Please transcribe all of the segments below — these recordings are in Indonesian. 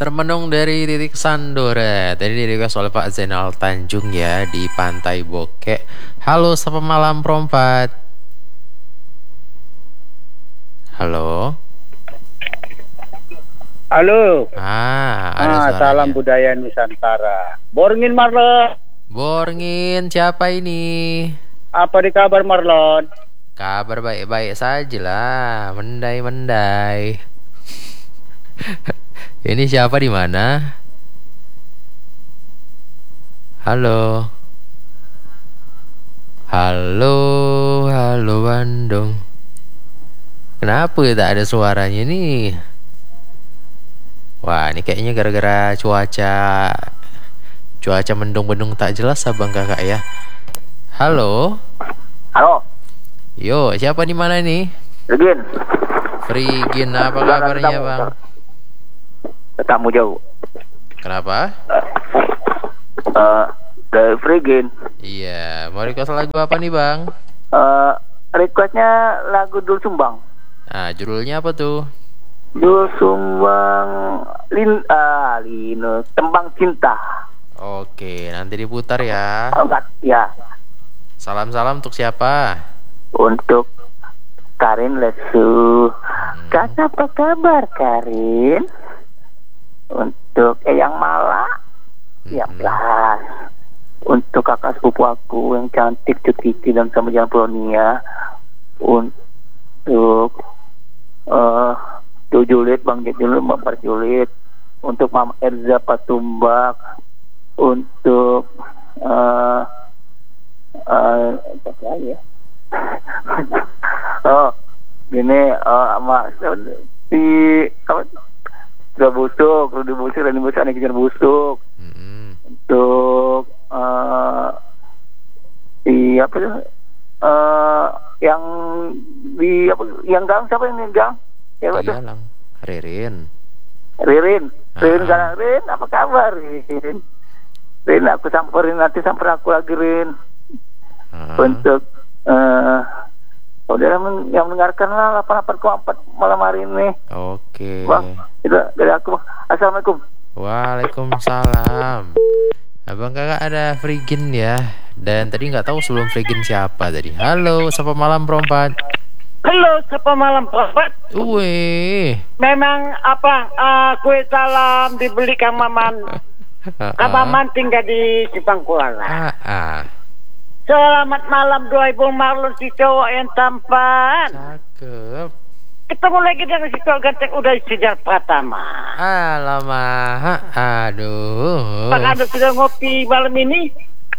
Termenung dari titik Sandora. Tadi di request oleh Pak Zainal Tanjung ya di Pantai Bokek. Halo, sapa malam perompat. Halo. Halo. Ada suaranya. Salam budaya Nusantara. Borngin Marlon. Borngin, siapa ini? Apa di kabar Marlon? Kabar baik-baik saja lah. Mendai-mendai. Ini siapa di mana? Halo. Halo, halo Bandung. Kenapa tak ada suaranya nih? Wah, ini kayaknya gara-gara cuaca mendung-mendung tak jelas abang kakak ya. Halo. Halo. Yo, siapa di mana nih? Regin. Frigin, apa kabarnya bang? Tetamu jauh. Kenapa? Dari Frigin. Iya, mau request lagu apa nih bang? Requestnya lagu Dul Sumbang. Nah, judulnya apa tuh? Dul Sumbang Lino Tembang Cinta. Oke, nanti diputar ya. Oh, enggak, ya. Salam-salam untuk siapa? Untuk Karin Lesu. Kak, apa kabar Karin? Untuk Eyang Mala, ya plus. Untuk kakak sepupu aku yang cantik, Cutiti dan sama Jalan Polonia. Untuk Juliet, Bang Juliet, Bang Juliet. Untuk Mama Erza Patumbak. Untuk apa lagi ya? Gini sama si apa? Rudi Busuk, Anak Kejar Busuk. Untuk di apa tuh? Yang di apa? Yang gang siapa yang gang? Siapa tuh? Ririn. Ririn, Rin, apa kabar Rin? Rin, aku samperin nanti aku lagi Rin. Untuk saudara yang mendengarkan lah 88,4 malam hari ini. Oke. Bang, itu dari aku. Assalamualaikum. Waalaikumsalam. Abang kakak ada Frigin ya. Dan tadi nggak tahu sebelum Frigin siapa tadi. Halo, sapa malam perompat. Halo, sapa malam perompat. Memang kue salam dibeli Kang Maman. Kang Maman tinggal di Cipangkuala. Selamat malam 2000 Marlon, si cowok yang tampan. Cakep. Ketemu lagi dengan si cowok ganteng udah sejak pertama. Alamak, aduh. Pak Anda sudah ngopi malam ini?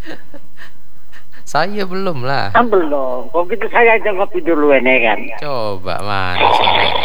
Saya belum lah. Belum. Kok gitu saya aja ngopi dulu ini kan. Coba mana suaranya.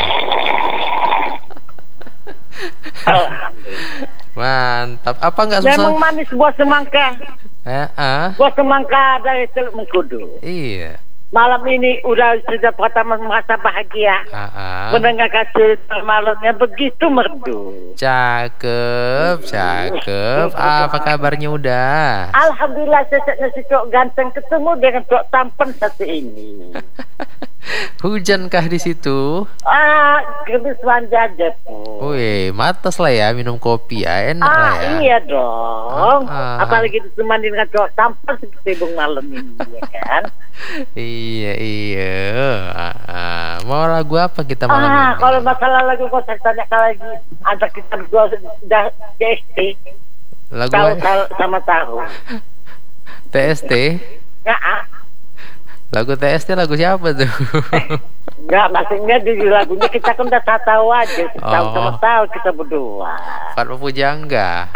Mantap. Apa nggak susah? Memang manis buah semangka. Buah semangka dari Teluk Mengkudu. Iya. Malam ini udah sejak pertama merasa bahagia. Mendengar kasih malamnya begitu merdu. Cakep. Apa kabarnya udah? Alhamdulillah seseknya si cowok ganteng ketemu dengan cowok tampan satu ini. Hujankah di situ? Gebis manja aja po. Wih, matas lah ya minum kopi ya, enak lah ya. Iya dong. Apalagi ditemani dengan cowok tampan seperti Bung Malam ini ya kan. Iya. Mau lagu apa kita malam ini? Kalau masalah lagu kok saya tanya lagi. Ada kita berdua sudah TST. Lagu tahu sama tahu. TST? Lagu TST lagu siapa tuh? Enggak, maksudnya di lagunya kita kan udah tahu aja. Tahu sama tahu kita berdua. Fatma Pujangga.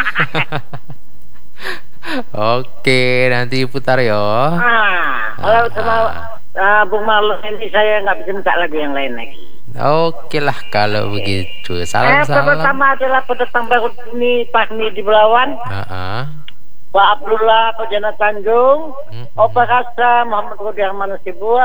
Oke, nanti putar yo. Kalau sama Bung Marlon ini saya nggak bisa minta lagu yang lain lagi. Oke lah kalau begitu. Salam. Pertama adalah pendatang baru ini Fahmi di Belawan. Pak Abdullah, Pak Jana Tanjung, Opa Kasa, Muhammad Rudi Armando Sibua.